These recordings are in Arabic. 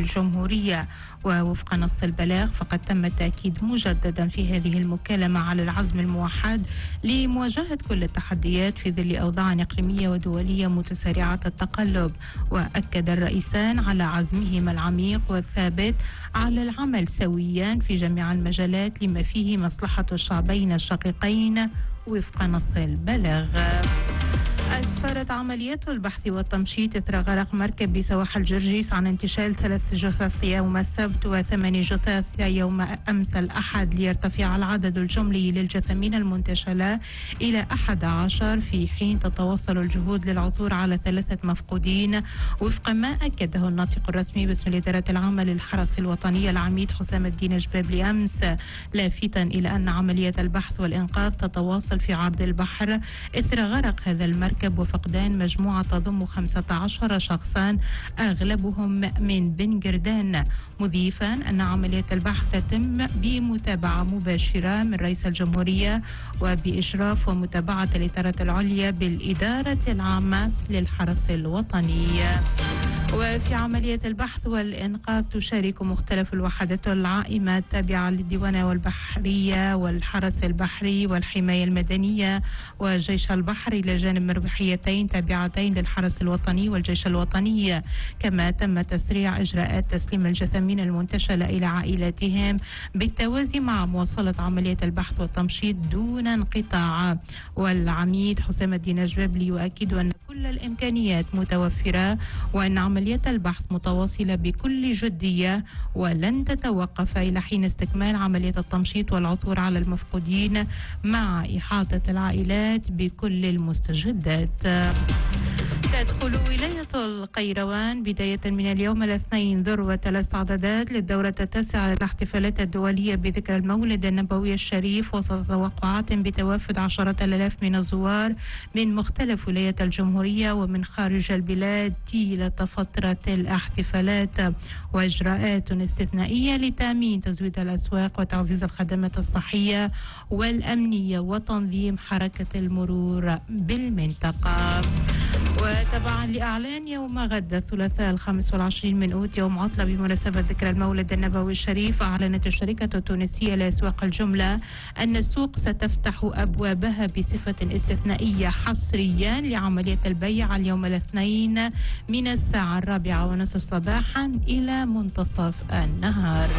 الجمهورية. ووفق نص البلاغ فقد تم التأكيد مجددا في هذه المكالمة على العزم الموحد لمواجهة كل التحديات في ظل أوضاع إقليمية ودولية متسارعة التقلب. وأكد الرئيسان على عزمهما العميق والثابت على العمل سويا في جميع المجالات لما فيه مصلحة الشعبين الشقيقين وفق نص البلاغ. أسفرت عمليات البحث والتمشيط إثر غرق مركب بسواحل جرجيس عن انتشال 3 جثث يوم السبت و8 جثث يوم أمس الأحد، ليرتفع العدد الجملي للجثامين المنتشلة إلى 11، في حين تتواصل الجهود للعثور على 3 مفقودين وفق ما أكده الناطق الرسمي باسم الإدارة العامة للحرس الوطني العميد حسام الدين جبابلي أمس، لافتا إلى أن عملية البحث والإنقاذ تتواصل في عرض البحر إثر غرق هذا المركب وفقدان مجموعة تضم 15 شخصا أغلبهم من بن جردان، مضيفا أن عملية البحث تتم بمتابعة مباشرة من رئيس الجمهورية وبإشراف ومتابعة الإدارة العليا بالإدارة العامة للحرس الوطني. وفي عملية البحث والإنقاذ تشارك مختلف الوحدات العائمة التابعة للديوانة والبحرية والحرس البحري والحماية المدنية وجيش البحر إلى جانب مربحيتين تابعتين للحرس الوطني والجيش الوطني. كما تم تسريع إجراءات تسليم الجثامين المنتشلة إلى عائلاتهم بالتوازي مع مواصلة عملية البحث والتمشيط دون انقطاع. والعميد حسام الدين جبابلي يؤكد أن كل الإمكانيات متوفرة وأن عملية البحث متواصلة بكل جدية ولن تتوقف إلى حين استكمال عملية التمشيط والعثور على المفقودين مع إحاطة العائلات بكل المستجدات. تدخل ولاية القيروان بداية من اليوم الاثنين ذروة الاستعدادات للدورة 9 للاحتفالات الدولية بذكرى المولد النبوي الشريف، وسط توقعات بتوافد 10,000 من الزوار من مختلف ولايات الجمهورية ومن خارج البلاد طيلة فترة الاحتفالات، وإجراءات استثنائية لتأمين تزويد الأسواق وتعزيز الخدمات الصحية والأمنية وتنظيم حركة المرور بالمنطقة. وتبعا لإعلان يوم غد الثلاثاء 25 من أوت يوم عطلة بمناسبة ذكرى المولد النبوي الشريف، أعلنت الشركة التونسية لأسواق الجملة أن السوق ستفتح أبوابها بصفة استثنائية حصريا لعملية البيع اليوم الاثنين من الساعة 4:30 صباحا إلى منتصف النهار.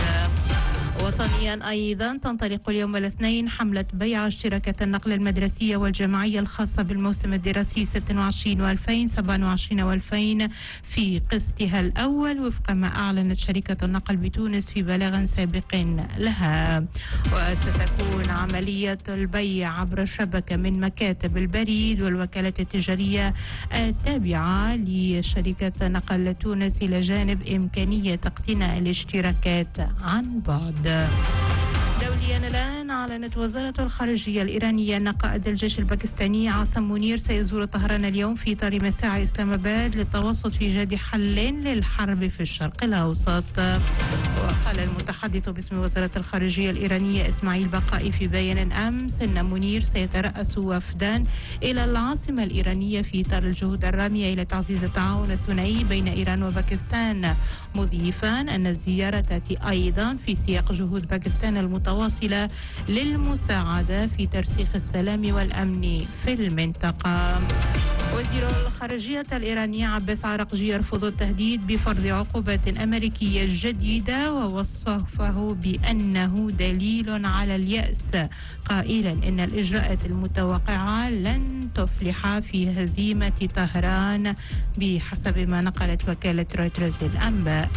وطنيا أيضا تنطلق اليوم الاثنين حملة بيع اشتراكات النقل المدرسية والجماعية الخاصة بالموسم الدراسي 26 و2000 27 و2000 في قسطها الأول وفق ما أعلنت شركة النقل بتونس في بلاغ سابق لها. وستكون عملية البيع عبر الشبكة من مكاتب البريد والوكالات التجارية التابعة لشركة نقل تونس إلى جانب إمكانية اقتناء الاشتراكات عن بعد. دوليا الآن أعلنت وزارة الخارجية الإيرانية أن قائد الجيش الباكستاني عاصم منير سيزور طهران اليوم في إطار مساعي إسلام آباد للتوسط في إيجاد حل للحرب في الشرق الأوسط. وقال المتحدث باسم وزارة الخارجية الإيرانية إسماعيل بقائي في بيان أمس أن منير سيترأس وفدا إلى العاصمة الإيرانية في إطار الجهود الرامية إلى تعزيز التعاون الثنائي بين إيران وباكستان، مضيفا أن الزيارة تأتي أيضا في سياق جهود باكستان المتواصلة للمساعدة في ترسيخ السلام والأمن في المنطقة. وزير الخارجية الإيراني عباس عراقجي يرفض التهديد بفرض عقوبات أمريكية جديدة ووصفه بأنه دليل على اليأس، قائلا إن الإجراءات المتوقعة لن تفلح في هزيمة طهران بحسب ما نقلت وكالة رويترز للأنباء.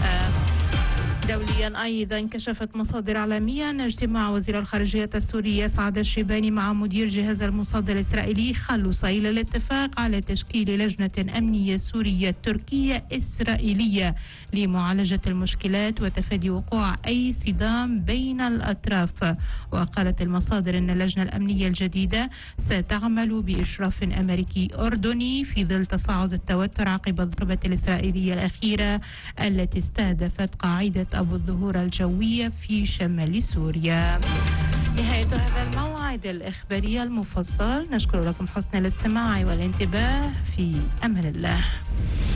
دوليا أيضا كشفت مصادر عالمية أن اجتماع وزير الخارجية السوري سعد الشيباني مع مدير جهاز الموساد الإسرائيلي خلص إلى الاتفاق على تشكيل لجنة أمنية سورية تركية إسرائيلية لمعالجة المشكلات وتفادي وقوع أي صدام بين الأطراف. وقالت المصادر أن اللجنة الأمنية الجديدة ستعمل بإشراف أمريكي أردني في ظل تصاعد التوتر عقب الضربة الإسرائيلية الأخيرة التي استهدفت قاعدة أبو الظهور الجوية في شمال سوريا. نهاية هذا الموعد الإخباري المفصل، نشكر لكم حسن الاستماع والانتباه، في أمان الله.